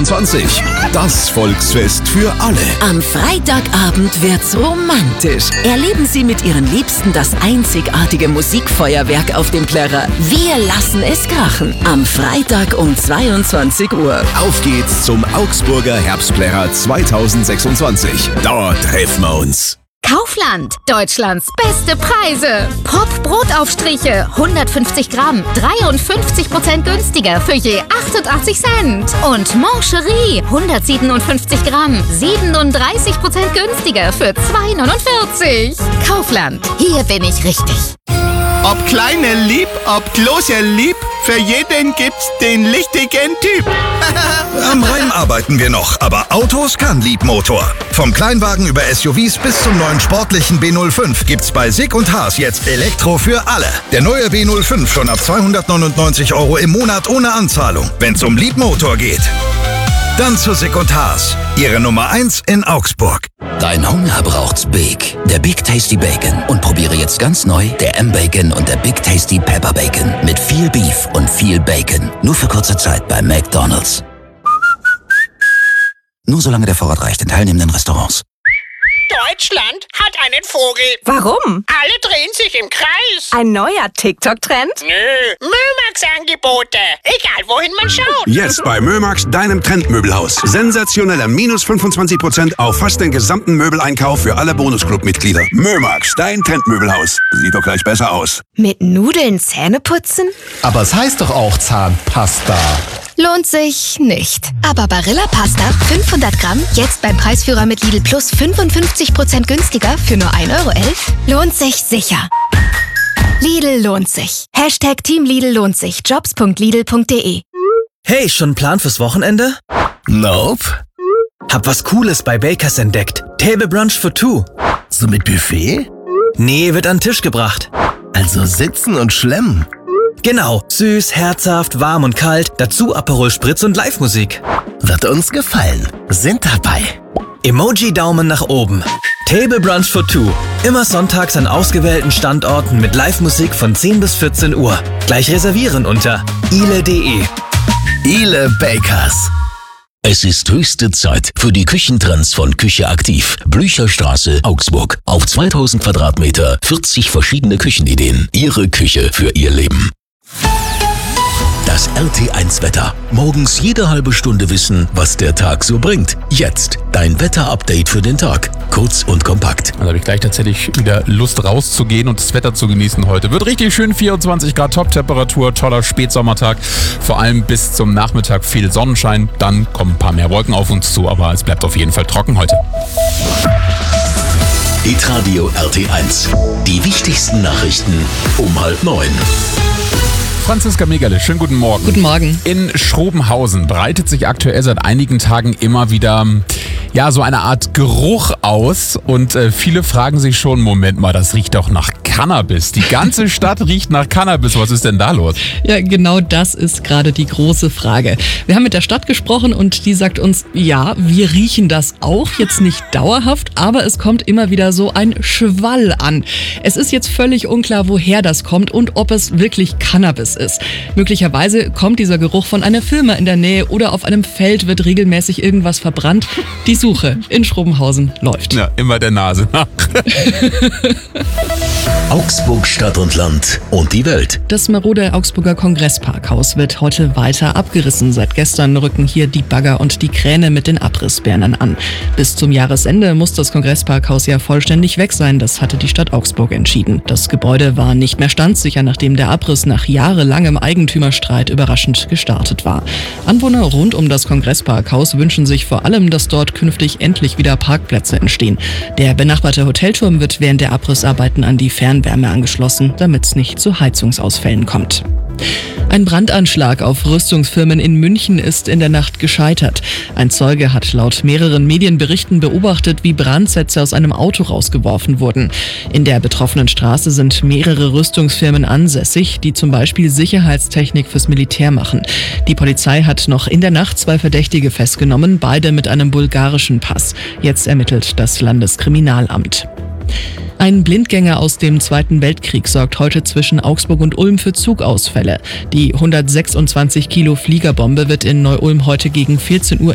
2026. Das Volksfest für alle. Am Freitagabend wird's romantisch. Erleben Sie mit Ihren Liebsten das einzigartige Musikfeuerwerk auf dem Plärrer. Wir lassen es krachen. Am Freitag um 22 Uhr. Auf geht's zum Augsburger Herbstplärrer 2026. Dort treffen wir uns. Kaufland, Deutschlands beste Preise. Pop-Brotaufstriche, 150 Gramm, 53% günstiger für je 88 Cent. Und Mancherie, 157 Gramm, 37% günstiger für 2,49. Kaufland, hier bin ich richtig. Ob kleine lieb, ob große lieb, für jeden gibt's den richtigen Typ. Am Rhein arbeiten wir noch, aber Autos kann Liebmotor. Vom Kleinwagen über SUVs bis zum neuen sportlichen B05 gibt's bei Sick & Haas jetzt Elektro für alle. Der neue B05 schon ab 299 € im Monat ohne Anzahlung, wenn's um Liebmotor geht. Dann zu Sick & Haas, Ihre Nummer 1 in Augsburg. Dein Hunger braucht's Big. Der Big Tasty Bacon. Und probiere jetzt ganz neu der M-Bacon und der Big Tasty Pepper Bacon. Mit viel Beef und viel Bacon. Nur für kurze Zeit bei McDonald's. Nur solange der Vorrat reicht in teilnehmenden Restaurants. Deutschland hat einen Vogel. Warum? Alle drehen sich im Kreis. Ein neuer TikTok-Trend? Nö, Mömax-Angebote. Egal, wohin man schaut. Jetzt bei Mömax, deinem Trendmöbelhaus. Sensationeller -25% auf fast den gesamten Möbeleinkauf für alle Bonusclub-Mitglieder. Mömax, dein Trendmöbelhaus. Sieht doch gleich besser aus. Mit Nudeln Zähne putzen? Aber es heißt doch auch Zahnpasta. Lohnt sich nicht. Aber Barilla Pasta, 500 Gramm, jetzt beim Preisführer mit Lidl Plus 55% günstiger für nur 1,11 €, lohnt sich sicher. Lidl lohnt sich. Hashtag Team Lidl lohnt sich. Jobs.lidl.de. Hey, schon ein Plan fürs Wochenende? Nope. Hab was Cooles bei Bakers entdeckt. Table Brunch for two. So mit Buffet? Nee, wird an den Tisch gebracht. Also sitzen und schlemmen. Genau, süß, herzhaft, warm und kalt, dazu Aperol Spritz und Live-Musik. Wird uns gefallen. Sind dabei. Emoji-Daumen nach oben. Table Brunch for two. Immer sonntags an ausgewählten Standorten mit Live-Musik von 10 bis 14 Uhr. Gleich reservieren unter ile.de. Ile Bakers. Es ist höchste Zeit für die Küchentrends von Küche Aktiv. Blücherstraße, Augsburg. Auf 2000 Quadratmeter, 40 verschiedene Küchenideen. Ihre Küche für Ihr Leben. Das RT1-Wetter. Morgens jede halbe Stunde wissen, was der Tag so bringt. Jetzt dein Wetter-Update für den Tag. Kurz und kompakt. Also habe ich gleich tatsächlich wieder Lust rauszugehen und das Wetter zu genießen heute. Wird richtig schön, 24 Grad Top-Temperatur, toller Spätsommertag. Vor allem bis zum Nachmittag viel Sonnenschein. Dann kommen ein paar mehr Wolken auf uns zu, aber es bleibt auf jeden Fall trocken heute. Hitradio RT1. Die wichtigsten Nachrichten um 8:30. Franziska Megerle, schönen guten Morgen. Guten Morgen. In Schrobenhausen breitet sich aktuell seit einigen Tagen immer wieder so eine Art Geruch aus und viele fragen sich schon, Moment mal, das riecht doch nach Cannabis. Die ganze Stadt riecht nach Cannabis. Was ist denn da los? Ja, genau das ist gerade die große Frage. Wir haben mit der Stadt gesprochen und die sagt uns, ja, wir riechen das auch, jetzt nicht dauerhaft, aber es kommt immer wieder so ein Schwall an. Es ist jetzt völlig unklar, woher das kommt und ob es wirklich Cannabis ist. Möglicherweise kommt dieser Geruch von einer Firma in der Nähe oder auf einem Feld wird regelmäßig irgendwas verbrannt. Die Suche in Schrobenhausen läuft. Ja, immer der Nase nach. Augsburg, Stadt und Land und die Welt. Das marode Augsburger Kongressparkhaus wird heute weiter abgerissen. Seit gestern rücken hier die Bagger und die Kräne mit den Abrissbirnen an. Bis zum Jahresende muss das Kongressparkhaus ja vollständig weg sein. Das hatte die Stadt Augsburg entschieden. Das Gebäude war nicht mehr standsicher, nachdem der Abriss nach jahrelangem Eigentümerstreit überraschend gestartet war. Anwohner rund um das Kongressparkhaus wünschen sich vor allem, dass dort künftig endlich wieder Parkplätze entstehen. Der benachbarte Hotelturm wird während der Abrissarbeiten an die Fernwärme angeschlossen, damit es nicht zu Heizungsausfällen kommt. Ein Brandanschlag auf Rüstungsfirmen in München ist in der Nacht gescheitert. Ein Zeuge hat laut mehreren Medienberichten beobachtet, wie Brandsätze aus einem Auto rausgeworfen wurden. In der betroffenen Straße sind mehrere Rüstungsfirmen ansässig, die zum Beispiel Sicherheitstechnik fürs Militär machen. Die Polizei hat noch in der Nacht 2 Verdächtige festgenommen, beide mit einem bulgarischen Pass. Jetzt ermittelt das Landeskriminalamt. Ein Blindgänger aus dem Zweiten Weltkrieg sorgt heute zwischen Augsburg und Ulm für Zugausfälle. Die 126 Kilo Fliegerbombe wird in Neu-Ulm heute gegen 14 Uhr